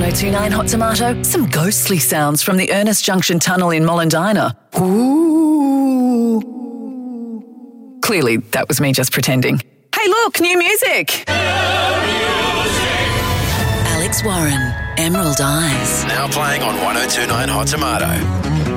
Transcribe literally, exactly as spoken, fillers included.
oh two nine Hot Tomato, some ghostly sounds from the Ernest Junction Tunnel in Mollendina. Ooh. Clearly, that was me just pretending. Hey, look, new music. Alex Warren, Emerald Eyes. Now playing on one oh two nine Hot Tomato.